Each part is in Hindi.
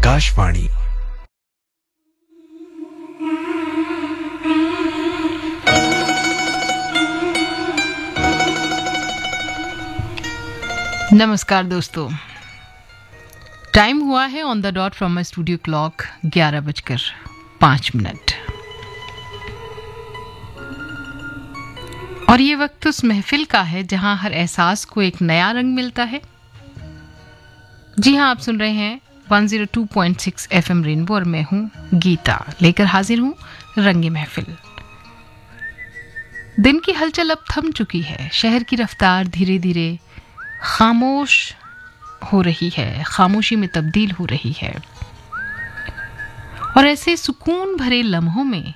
आकाशवाणी। नमस्कार दोस्तों, टाइम हुआ है on the dot from my studio clock 11:05। और ये वक्त उस महफिल का है जहां हर एहसास को एक नया रंग मिलता है। जी हाँ, आप सुन रहे हैं 102.6 FM रेनबो और मैं हूं गीता, लेकर हाजिर हूं रंगे महफिल। दिन की हलचल अब थम चुकी है। शहर की रफ्तार धीरे धीरे खामोश हो रही है, खामोशी में तब्दील हो रही है। और ऐसे सुकून भरे लम्हों में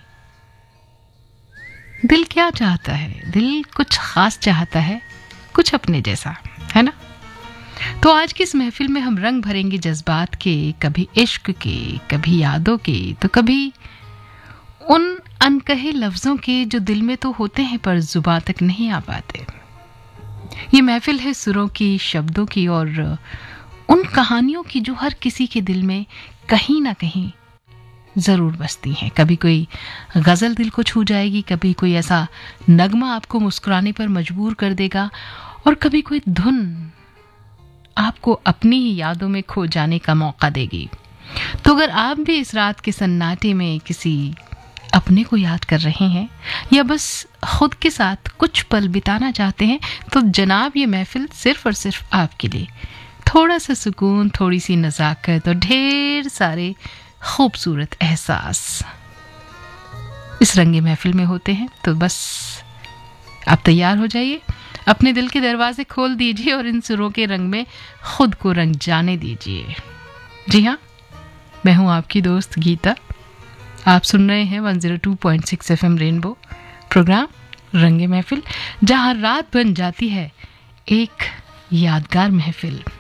दिल क्या चाहता है? दिल कुछ खास चाहता है, कुछ अपने जैसा, है ना? तो आज की इस महफिल में हम रंग भरेंगे जज्बात के, कभी इश्क के, कभी यादों के, तो कभी उन अनकहे लफ्जों के जो दिल में तो होते हैं पर जुबान तक नहीं आ पाते। ये महफिल है सुरों की, शब्दों की और उन कहानियों की जो हर किसी के दिल में कहीं ना कहीं जरूर बसती हैं। कभी कोई गजल दिल को छू जाएगी, कभी कोई ऐसा नगमा आपको मुस्कुराने पर मजबूर कर देगा, और कभी कोई धुन आपको अपनी ही यादों में खो जाने का मौका देगी। तो अगर आप भी इस रात के सन्नाटे में किसी अपने को याद कर रहे हैं या बस खुद के साथ कुछ पल बिताना चाहते हैं, तो जनाब ये महफिल सिर्फ और सिर्फ आपके लिए। थोड़ा सा सुकून, थोड़ी सी नज़ाकत और ढेर सारे खूबसूरत एहसास इस रंगे महफिल में होते हैं। तो बस आप तैयार हो जाइए, अपने दिल के दरवाजे खोल दीजिए और इन सुरों के रंग में खुद को रंग जाने दीजिए। जी हाँ, मैं हूँ आपकी दोस्त गीता। आप सुन रहे हैं 102.6 FM रेनबो, प्रोग्राम रंगे महफिल, जहाँ रात बन जाती है एक यादगार महफिल।